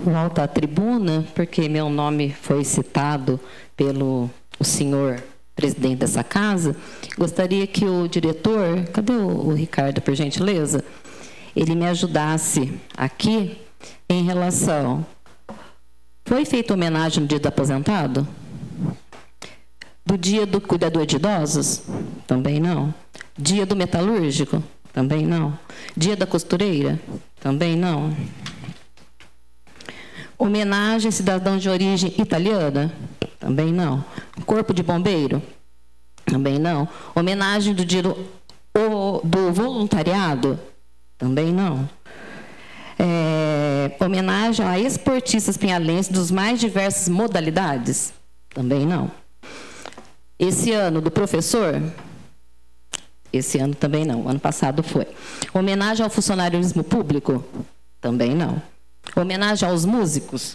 volta à tribuna, porque meu nome foi citado pelo senhor presidente dessa casa. Gostaria que o diretor, cadê o Ricardo, por gentileza? Ele me ajudasse aqui em relação... Foi feita homenagem no dia do aposentado? Do dia do cuidador de idosos? Também não. Dia do metalúrgico? Também não. Dia da costureira? Também não. Homenagem a cidadão de origem italiana? Também não. Corpo de bombeiro? Também não. Homenagem do dia do voluntariado? Também não. Homenagem a esportistas pinhalenses dos mais diversas modalidades? Também não. Esse ano do professor? Esse ano também não. Ano passado foi. Homenagem ao funcionarismo público? Também não. Homenagem aos músicos?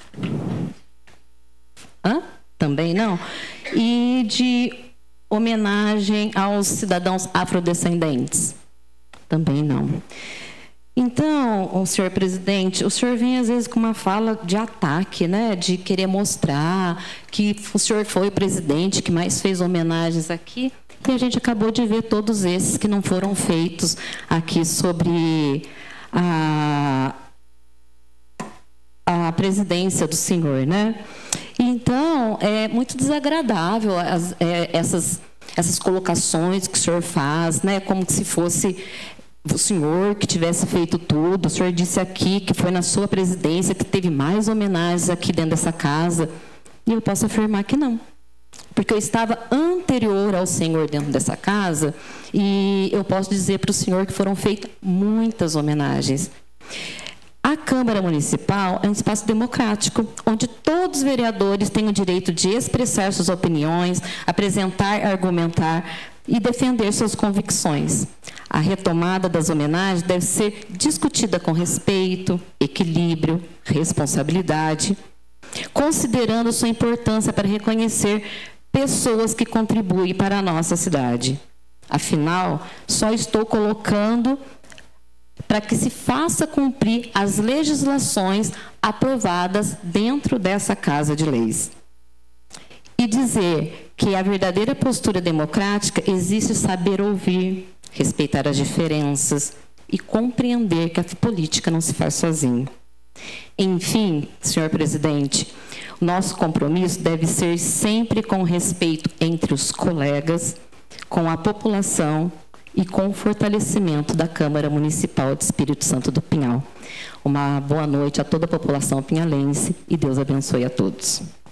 Também não. E de homenagem aos cidadãos afrodescendentes? Também não. Então, senhor presidente, o senhor vem às vezes com uma fala de ataque, né, de querer mostrar que o senhor foi o presidente que mais fez homenagens aqui, e a gente acabou de ver todos esses que não foram feitos aqui sobre a presidência do senhor, né? Então, é muito desagradável essas colocações que o senhor faz, né, como se fosse o senhor que tivesse feito tudo. O senhor disse aqui que foi na sua presidência que teve mais homenagens aqui dentro dessa casa. E eu posso afirmar que não. Porque eu estava anterior ao senhor dentro dessa casa e eu posso dizer para o senhor que foram feitas muitas homenagens. A Câmara Municipal é um espaço democrático, onde todos os vereadores têm o direito de expressar suas opiniões, apresentar, argumentar e defender suas convicções. A retomada das homenagens deve ser discutida com respeito, equilíbrio, responsabilidade, considerando sua importância para reconhecer pessoas que contribuem para a nossa cidade. Afinal, só estou colocando para que se faça cumprir as legislações aprovadas dentro dessa Casa de Leis. E dizer que a verdadeira postura democrática existe saber ouvir, respeitar as diferenças e compreender que a política não se faz sozinho. Enfim, senhor presidente, o nosso compromisso deve ser sempre com respeito entre os colegas, com a população e com o fortalecimento da Câmara Municipal de Espírito Santo do Pinhal. Uma boa noite a toda a população pinhalense e Deus abençoe a todos.